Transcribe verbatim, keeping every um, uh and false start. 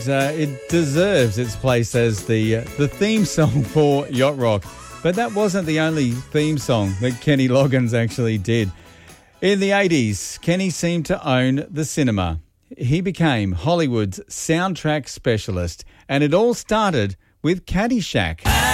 Uh, it deserves its place as the uh, the theme song for Yacht Rock. But that wasn't the only theme song that Kenny Loggins actually did. In the eighties, Kenny seemed to own the cinema. He became Hollywood's soundtrack specialist, and it all started with Caddyshack.